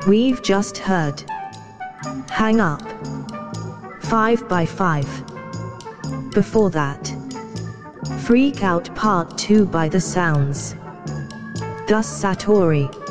We've just heard Hang Up, 5 by 5. Before that, Freak Out Part 2 by The Sounds. Dus Satori.